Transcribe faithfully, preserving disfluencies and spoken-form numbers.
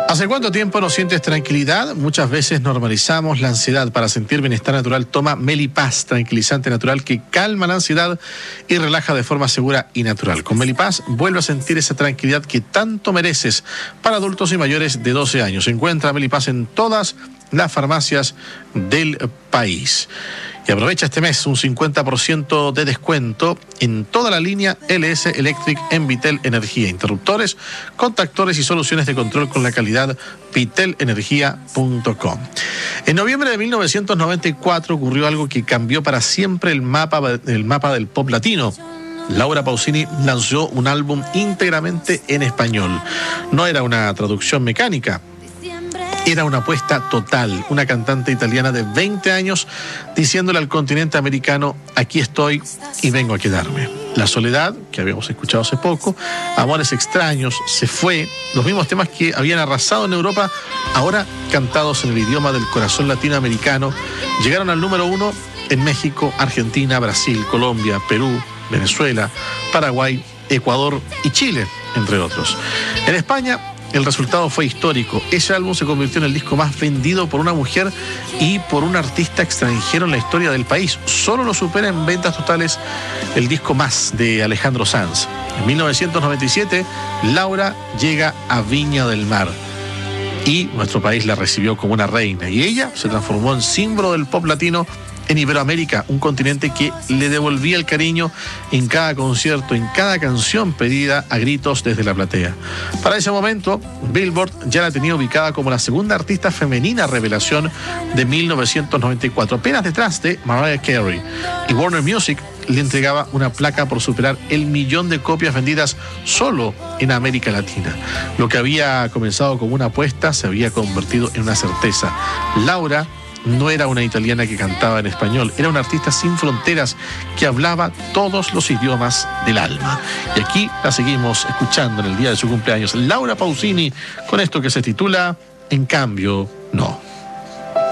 ¿Hace cuánto tiempo no sientes tranquilidad? Muchas veces normalizamos la ansiedad. Para sentir bienestar natural, toma Melipaz, tranquilizante natural que calma la ansiedad y relaja de forma segura y natural. Con Melipaz vuelve a sentir esa tranquilidad que tanto mereces. Para adultos y mayores de doce años. Encuentra Melipaz en todas las farmacias del país. Y aprovecha este mes un cincuenta por ciento de descuento en toda la línea L S Electric en Vitel Energía. Interruptores, contactores y soluciones de control con la calidad vitel energía punto com. En noviembre de mil novecientos noventa y cuatro ocurrió algo que cambió para siempre el mapa, el mapa del pop latino. Laura Pausini lanzó un álbum íntegramente en español. No era una traducción mecánica. Era una apuesta total, una cantante italiana de veinte años diciéndole al continente americano: aquí estoy y vengo a quedarme. La soledad, que habíamos escuchado hace poco, Amores extraños, Se fue, los mismos temas que habían arrasado en Europa, ahora cantados en el idioma del corazón latinoamericano, llegaron al número uno en México, Argentina, Brasil, Colombia, Perú, Venezuela, Paraguay, Ecuador y Chile, entre otros. En España, el resultado fue histórico. Ese álbum se convirtió en el disco más vendido por una mujer y por un artista extranjero en la historia del país. Solo lo supera en ventas totales el disco Más de Alejandro Sanz. En mil novecientos noventa y siete, Laura llega a Viña del Mar y nuestro país la recibió como una reina. Y ella se transformó en símbolo del pop latino en Iberoamérica, un continente que le devolvía el cariño en cada concierto, en cada canción pedida a gritos desde la platea. Para ese momento, Billboard ya la tenía ubicada como la segunda artista femenina revelación de mil novecientos noventa y cuatro, apenas detrás de Mariah Carey. Y Warner Music le entregaba una placa por superar el millón de copias vendidas solo en América Latina. Lo que había comenzado como una apuesta se había convertido en una certeza. Laura no era una italiana que cantaba en español, era una artista sin fronteras que hablaba todos los idiomas del alma. Y aquí la seguimos escuchando en el día de su cumpleaños, Laura Pausini, con esto que se titula En cambio, no.